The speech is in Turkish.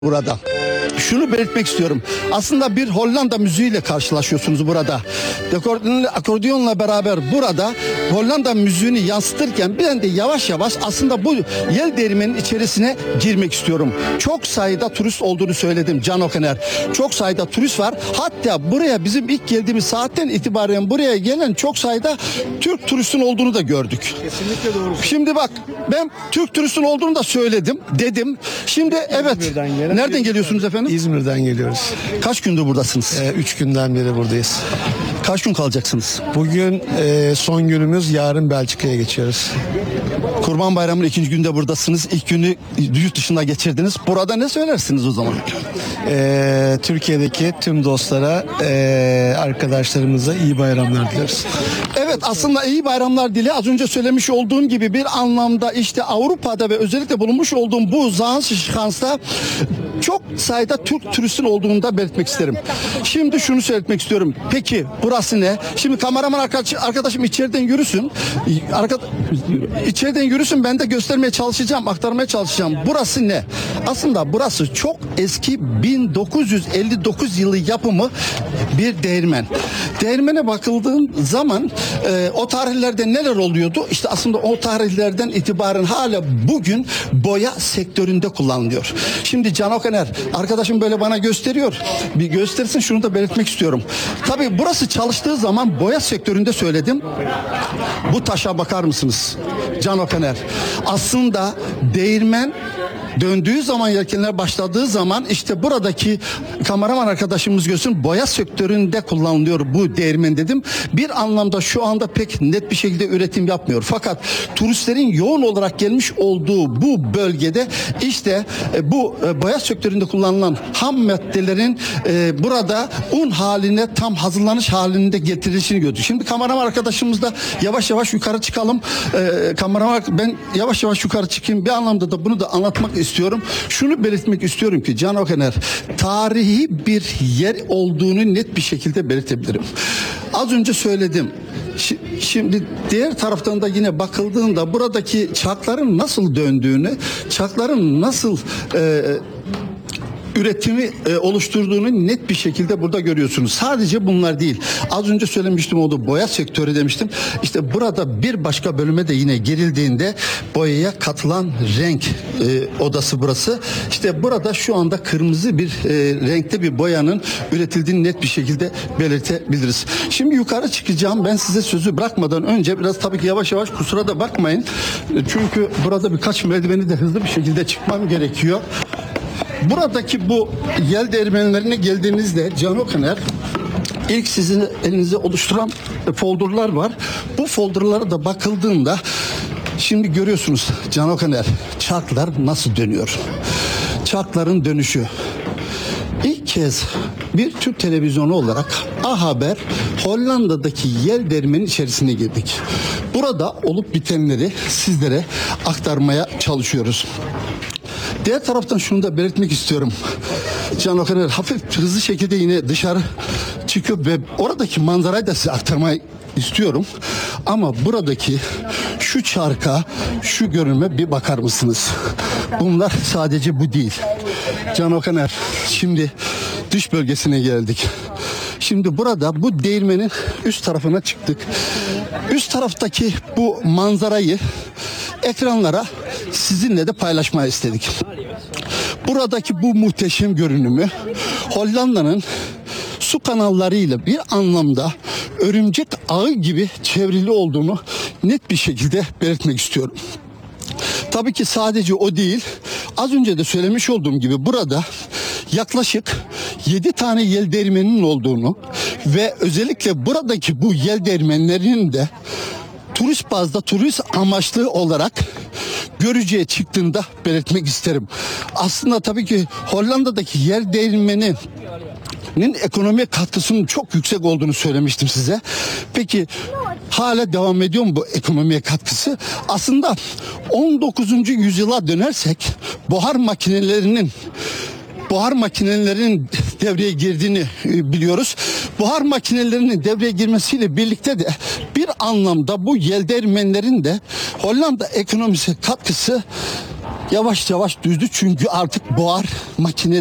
burada. Şunu belirtmek istiyorum. Aslında bir Hollanda müziğiyle karşılaşıyorsunuz burada. Akordiyonla beraber burada Hollanda müziğini yansıtırken ben de yavaş yavaş aslında bu yel değirmenin içerisine girmek istiyorum. Çok sayıda turist olduğunu söyledim Can Okaner. Çok sayıda turist var. Hatta buraya bizim ilk geldiğimiz saatten itibaren buraya gelen çok sayıda Türk turistin olduğunu da gördük. Kesinlikle doğru. Şimdi bak, ben Türk turistin olduğunu da söyledim, dedim. Şimdi evet. Nereden geliyorsunuz efendim? İzmir'den geliyoruz. Kaç gündür buradasınız? 3 günden beri buradayız. Kaç gün kalacaksınız? Bugün son günümüz, yarın Belçika'ya geçiyoruz. Kurban Bayramı'nın ikinci günde buradasınız. İlk günü yurt dışında geçirdiniz. Burada ne söylersiniz o zaman? Türkiye'deki tüm dostlara, arkadaşlarımıza iyi bayramlar dileriz. Evet, aslında iyi bayramlar dili az önce söylemiş olduğum gibi bir anlamda işte Avrupa'da ve özellikle bulunmuş olduğum bu Zaanstran'da çok sayıda Türk turistin olduğunu da belirtmek isterim. Şimdi şunu söylemek istiyorum. Peki burası ne? Şimdi kameraman arkadaşım içeriden yürüsün. İçeriden yürüsün, ben de göstermeye çalışacağım, aktarmaya çalışacağım. Burası ne? Aslında burası çok eski 1959 yılı yapımı bir değirmen. Değirmene bakıldığın zaman o tarihlerde neler oluyordu? İşte aslında o tarihlerden itibaren hala bugün boya sektöründe kullanılıyor. Şimdi Can Okaner arkadaşım böyle bana gösteriyor. Bir göstersin, şunu da belirtmek istiyorum. Tabii burası çalıştığı zaman boya sektöründe söyledim. Bu taşa bakar mısınız Can Okaner? Aslında değirmen döndüğü zaman, yelkenler başladığı zaman işte buradaki kameraman arkadaşımız görsün, boya sektöründe kullanılıyor bu değirmen dedim. Bir anlamda şu anda pek net bir şekilde üretim yapmıyor. Fakat turistlerin yoğun olarak gelmiş olduğu bu bölgede işte bu boya sektöründe kullanılan ham maddelerin burada un haline, tam hazırlanış halinde getirilişini gördük. Şimdi kameraman arkadaşımız da yavaş yavaş yukarı çıkalım. Kameraman, ben yavaş yavaş yukarı çıkayım. Bir anlamda da bunu da anlatmak istiyorum. Şunu belirtmek istiyorum ki Can Okaner, tarihi bir yer olduğunu net bir şekilde belirtebilirim. Az önce söyledim. Şimdi diğer taraftan da yine bakıldığında buradaki çarkların nasıl döndüğünü, çarkların nasıl üretimi oluşturduğunu net bir şekilde burada görüyorsunuz. Sadece bunlar değil. Az önce söylemiştim, oldu boya sektörü demiştim. İşte burada bir başka bölüme de yine girildiğinde boyaya katılan renk odası burası. İşte burada şu anda kırmızı bir renkte bir boyanın üretildiğini net bir şekilde belirtebiliriz. Şimdi yukarı çıkacağım. Ben size sözü bırakmadan önce biraz tabii ki yavaş yavaş, kusura da bakmayın. Çünkü burada birkaç merdiveni de hızlı bir şekilde çıkmam gerekiyor. Buradaki bu yel değirmenlerine geldiğinizde Can Okaner, ilk sizin elinize oluşturan folderlar var. Bu folderlara da bakıldığında şimdi görüyorsunuz Can Okaner, çarklar nasıl dönüyor. Çarkların dönüşü. İlk kez bir Türk televizyonu olarak A Haber Hollanda'daki yel değirmenin içerisine girdik. Burada olup bitenleri sizlere aktarmaya çalışıyoruz. Diğer taraftan şunu da belirtmek istiyorum. Can Okaner hafif hızlı şekilde yine dışarı çıkıp ve oradaki manzarayı da size aktarmayı istiyorum. Ama buradaki şu çarka, şu görünüme bir bakar mısınız? Bunlar sadece bu değil. Can Okaner, şimdi dış bölgesine geldik. Şimdi burada bu değirmenin üst tarafına çıktık. Üst taraftaki bu manzarayı ekranlara sizinle de paylaşmayı istedik. Buradaki bu muhteşem görünümü Hollanda'nın su kanallarıyla bir anlamda örümcek ağı gibi çevrili olduğunu net bir şekilde belirtmek istiyorum. Tabii ki sadece o değil. Az önce de söylemiş olduğum gibi burada yaklaşık 7 tane yel değirmeninin olduğunu ve özellikle buradaki bu yel değirmenlerinin de turist bazda, turist amaçlı olarak görücüye çıktığında belirtmek isterim. Aslında tabii ki Hollanda'daki yer değirmeninin ekonomiye katkısının çok yüksek olduğunu söylemiştim size. Peki hala devam ediyor mu bu ekonomiye katkısı? Aslında 19. yüzyıla dönersek buhar makinelerinin devreye girdiğini biliyoruz. Buhar makinelerinin devreye girmesiyle birlikte de bir anlamda bu yel değirmenlerin de Hollanda ekonomisine katkısı Yavaş yavaş düzdü çünkü artık buhar makine